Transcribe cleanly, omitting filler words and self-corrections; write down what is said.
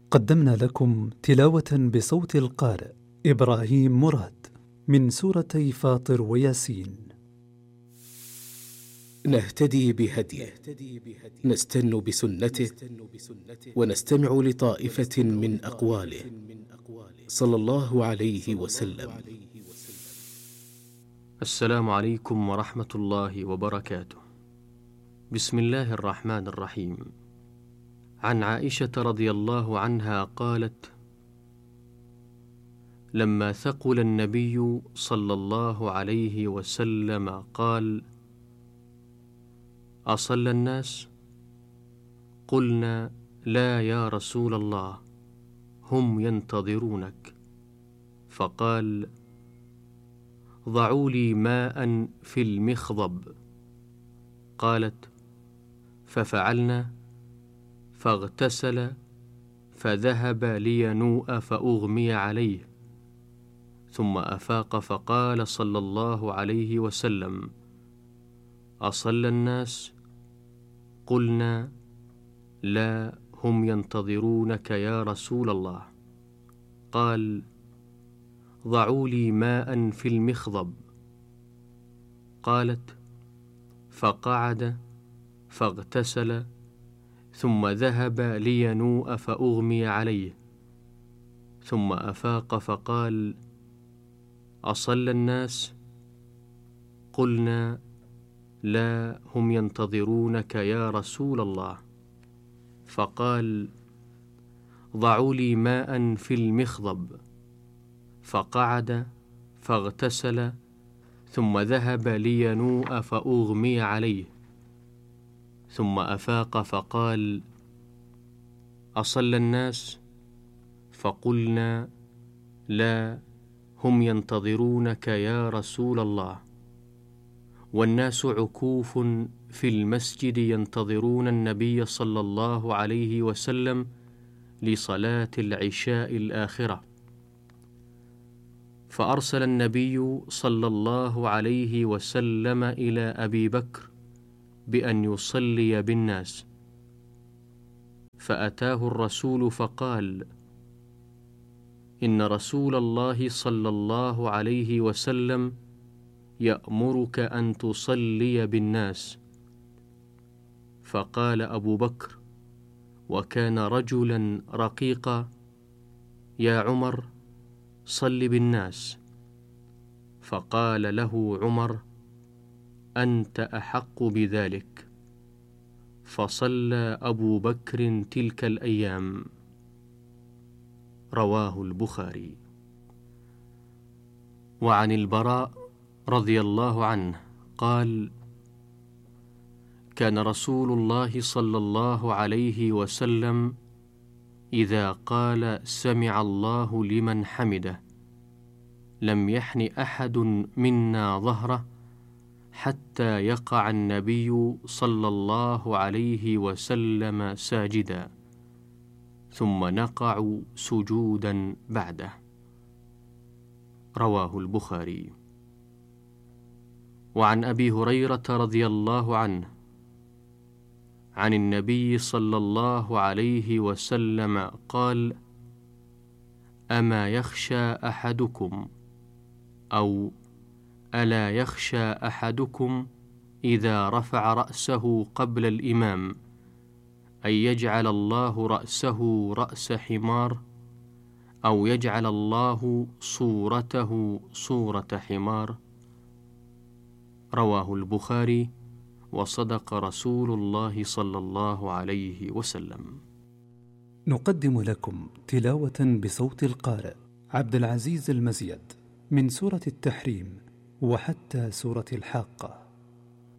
قدمنا لكم تلاوة بصوت القارئ إبراهيم مراد من سورتي فاطر وياسين. نهتدي بهديه، نستن بسنته، ونستمع لطائفة من أقواله صلى الله عليه وسلم. السلام عليكم ورحمة الله وبركاته. بسم الله الرحمن الرحيم. عن عائشة رضي الله عنها قالت: لما ثقل النبي صلى الله عليه وسلم قال: أصلى الناس؟ قلنا: لا يا رسول الله، هم ينتظرونك. فقال: ضعوا لي ماء في المخضب. قالت: ففعلنا، فاغتسل، فذهب لينوء فأغمي عليه، ثم أفاق فقال صلى الله عليه وسلم: أصلى الناس؟ قلنا: لا، هم ينتظرونك يا رسول الله. قال: ضعوا لي ماء في المخضب. قالت: فقعد، فاغتسل، ثم ذهب لينوء فأغمي عليه، ثم أفاق فقال: أصلى الناس؟ قلنا: لا، هم ينتظرونك يا رسول الله. فقال: ضعوا لي ماء في المخضب. فقعد، فاغتسل، ثم ذهب لينوء فأغمي عليه، ثم أفاق فقال: أصلى الناس؟ فقلنا: لا، هم ينتظرونك يا رسول الله. والناس عكوف في المسجد ينتظرون النبي صلى الله عليه وسلم لصلاة العشاء الآخرة. فأرسل النبي صلى الله عليه وسلم إلى أبي بكر بأن يصلي بالناس، فأتاه الرسول فقال: إن رسول الله صلى الله عليه وسلم يأمرك أن تصلي بالناس. فقال أبو بكر، وكان رجلا رقيقا: يا عمر، صل بالناس. فقال له عمر: أنت أحق بذلك. فصلى أبو بكر تلك الأيام. رواه البخاري. وعن البراء رضي الله عنه قال: كان رسول الله صلى الله عليه وسلم إذا قال سمع الله لمن حمده لم يحن أحد منا ظهره حتى يقع النبي صلى الله عليه وسلم ساجدا، ثم نقع سجودا بعده. رواه البخاري. وعن أبي هريرة رضي الله عنه عن النبي صلى الله عليه وسلم قال: أما يخشى أحدكم أو ألا يخشى أحدكم إذا رفع رأسه قبل الإمام أن يجعل الله رأسه رأس حمار، أو يجعل الله صورته صورة حمار؟ رواه البخاري. وصدق رسول الله صلى الله عليه وسلم. نقدم لكم تلاوة بصوت القارئ عبد العزيز المزيد من سورة التحريم وحتى سورة الحاقة.